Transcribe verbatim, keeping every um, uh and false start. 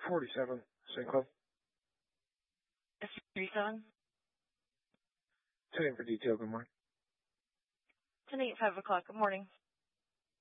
forty-seven, Saint Cloud. S three seven. ten for detail, good morning. ten eight, five o'clock, good morning.